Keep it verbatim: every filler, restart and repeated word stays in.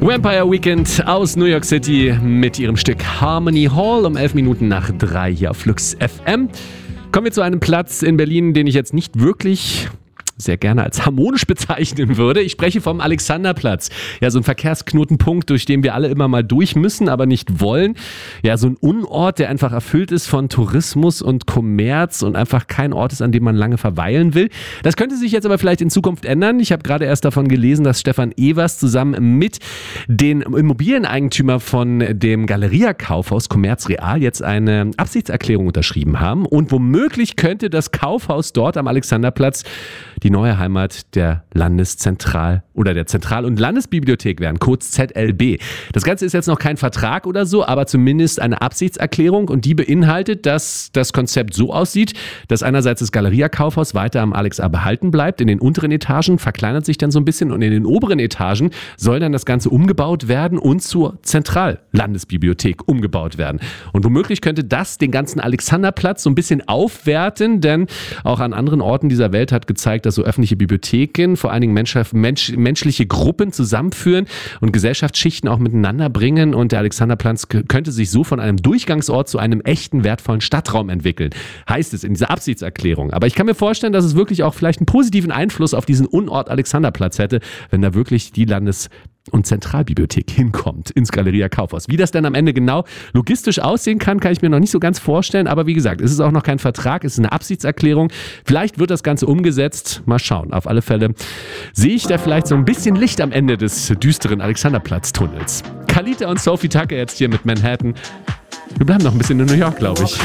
Vampire Weekend aus New York City mit ihrem Stück Harmony Hall um elf Minuten nach drei hier auf Flux F M. Kommen wir zu einem Platz in Berlin, den ich jetzt nicht wirklich sehr gerne als harmonisch bezeichnen würde. Ich spreche vom Alexanderplatz. Ja, so ein Verkehrsknotenpunkt, durch den wir alle immer mal durch müssen, aber nicht wollen. Ja, so ein Unort, der einfach erfüllt ist von Tourismus und Kommerz und einfach kein Ort ist, an dem man lange verweilen will. Das könnte sich jetzt aber vielleicht in Zukunft ändern. Ich habe gerade erst davon gelesen, dass Stefan Evers zusammen mit den Immobilieneigentümer von dem Galeria-Kaufhaus Commerz Real jetzt eine Absichtserklärung unterschrieben haben und womöglich könnte das Kaufhaus dort am Alexanderplatz die neue Heimat der Landeszentral- oder der Zentral- und Landesbibliothek werden, kurz Z L B. Das Ganze ist jetzt noch kein Vertrag oder so, aber zumindest eine Absichtserklärung und die beinhaltet, dass das Konzept so aussieht, dass einerseits das Galeria-Kaufhaus weiter am Alex A behalten bleibt, in den unteren Etagen verkleinert sich dann so ein bisschen und in den oberen Etagen soll dann das Ganze umgebaut werden und zur Zentral-Landesbibliothek umgebaut werden. Und womöglich könnte das den ganzen Alexanderplatz so ein bisschen aufwerten, denn auch an anderen Orten dieser Welt hat gezeigt, dass so öffentliche Bibliotheken vor allen Dingen Mensch, Mensch, menschliche Gruppen zusammenführen und Gesellschaftsschichten auch miteinander bringen und der Alexanderplatz k- könnte sich so von einem Durchgangsort zu einem echten, wertvollen Stadtraum entwickeln, heißt es in dieser Absichtserklärung. Aber ich kann mir vorstellen, dass es wirklich auch vielleicht einen positiven Einfluss auf diesen Unort Alexanderplatz hätte, wenn da wirklich die Landes- und Zentralbibliothek hinkommt ins Galeria Kaufhaus. Wie das dann am Ende genau logistisch aussehen kann, kann ich mir noch nicht so ganz vorstellen. Aber wie gesagt, es ist auch noch kein Vertrag, es ist eine Absichtserklärung. Vielleicht wird das Ganze umgesetzt. Mal schauen. Auf alle Fälle sehe ich da vielleicht so ein bisschen Licht am Ende des düsteren Alexanderplatz-Tunnels. Khalid und Sophie Tucker jetzt hier mit Manhattan. Wir bleiben noch ein bisschen in New York, glaube ich.